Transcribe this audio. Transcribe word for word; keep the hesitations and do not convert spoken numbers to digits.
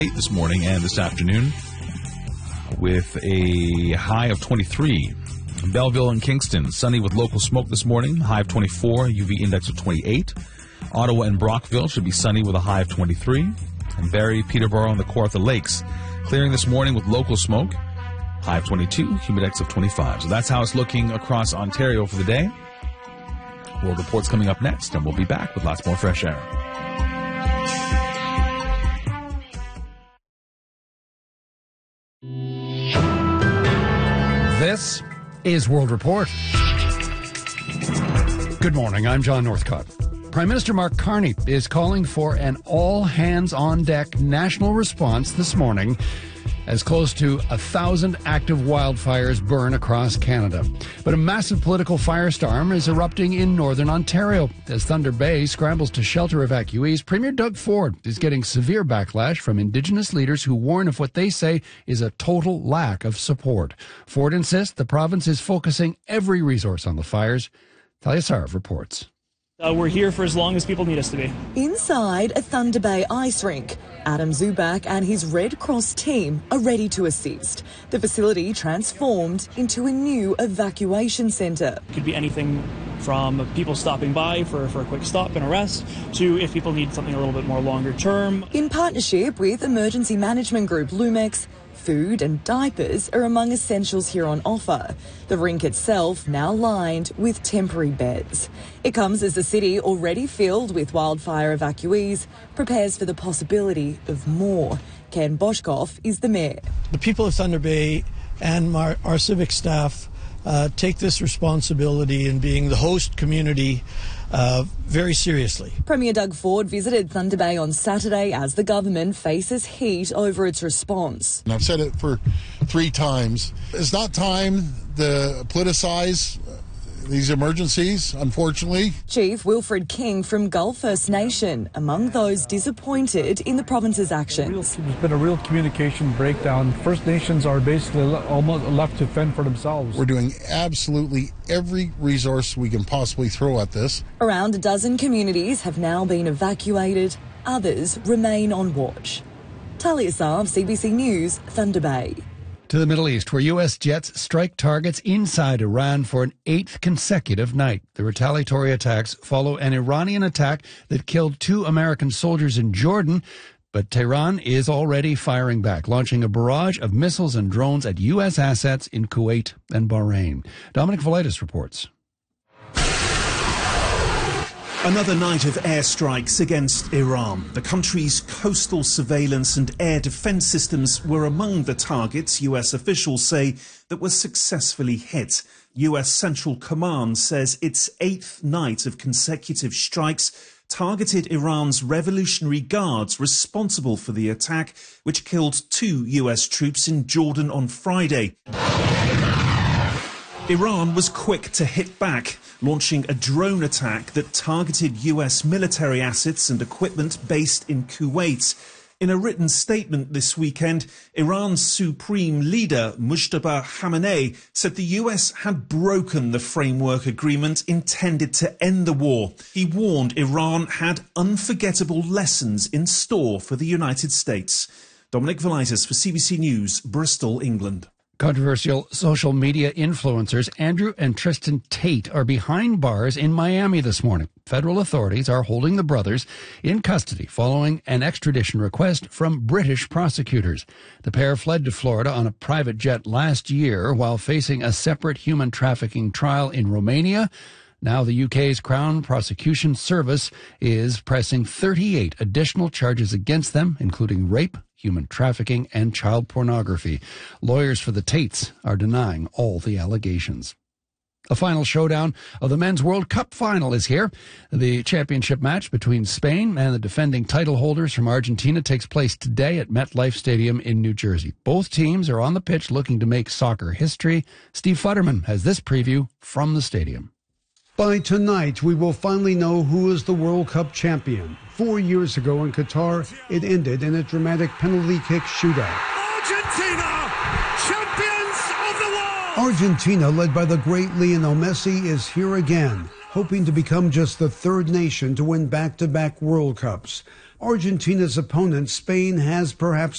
This morning and this afternoon with a high of twenty-three. Belleville and Kingston, sunny with local smoke this morning, high of twenty-four, U V index of twenty-eight. Ottawa and Brockville should be sunny with a high of twenty-three. And Barrie, Peterborough, and the Kawartha Lakes, clearing this morning with local smoke, high of twenty-two, humidex of twenty-five. So that's how it's looking across Ontario for the day. World Report's coming up next, and we'll be back with lots more fresh air. This is World Report. Good morning, I'm John Northcott. Prime Minister Mark Carney is calling for an all-hands-on-deck national response this morning as close to a thousand active wildfires burn across Canada. But a massive political firestorm is erupting in northern Ontario. As Thunder Bay scrambles to shelter evacuees, Premier Doug Ford is getting severe backlash from Indigenous leaders who warn of what they say is a total lack of support. Ford insists the province is focusing every resource on the fires. Talia Sarv reports. Uh, we're here for as long as people need us to be. Inside a Thunder Bay ice rink, Adam Zubak and his Red Cross team are ready to assist. The facility transformed into a new evacuation centre. It could be anything from people stopping by for, for a quick stop and a rest to if people need something a little bit more longer term. In partnership with emergency management group Lumex, food and diapers are among essentials here on offer. The rink itself now lined with temporary beds. It comes as the city, already filled with wildfire evacuees, prepares for the possibility of more. Ken Boshkoff is the mayor. The people of Thunder Bay and our, our civic staff uh, take this responsibility in being the host community Uh, very seriously. Premier Doug Ford visited Thunder Bay on Saturday as the government faces heat over its response. And I've said it for three times. It's not time to politicize these emergencies, unfortunately. Chief Wilfred King from Gull First Nation, among those disappointed in the province's actions. There's been a real communication breakdown. First Nations are basically almost left to fend for themselves. We're doing absolutely every resource we can possibly throw at this. Around a dozen communities have now been evacuated. Others remain on watch. Talia Sarv, C B C News, Thunder Bay. To the Middle East, where U S jets strike targets inside Iran for an eighth consecutive night. The retaliatory attacks follow an Iranian attack that killed two American soldiers in Jordan, but Tehran is already firing back, launching a barrage of missiles and drones at U S assets in Kuwait and Bahrain. Dominic Velitis reports. Another night of airstrikes against Iran. The country's coastal surveillance and air defense systems were among the targets U S officials say that were successfully hit. U S Central Command says its eighth night of consecutive strikes targeted Iran's Revolutionary Guards responsible for the attack, which killed two U S troops in Jordan on Friday. Iran was quick to hit back, launching a drone attack that targeted U S military assets and equipment based in Kuwait. In a written statement this weekend, Iran's supreme leader, Mujtaba Khamenei, said the U S had broken the framework agreement intended to end the war. He warned Iran had unforgettable lessons in store for the United States. Dominic Velitis for C B C News, Bristol, England. Controversial social media influencers Andrew and Tristan Tate are behind bars in Miami this morning. Federal authorities are holding the brothers in custody following an extradition request from British prosecutors. The pair fled to Florida on a private jet last year while facing a separate human trafficking trial in Romania. Now the U K's Crown Prosecution Service is pressing thirty-eight additional charges against them, including rape, human trafficking, and child pornography. Lawyers for the Tates are denying all the allegations. A final showdown of the Men's World Cup final is here. The championship match between Spain and the defending title holders from Argentina takes place today at MetLife Stadium in New Jersey. Both teams are on the pitch looking to make soccer history. Steve Futterman has this preview from the stadium. By tonight, we will finally know who is the World Cup champion. Four years ago in Qatar, it ended in a dramatic penalty kick shootout. Argentina, champions of the world! Argentina, led by the great Lionel Messi, is here again, hoping to become just the third nation to win back-to-back World Cups. Argentina's opponent, Spain, has perhaps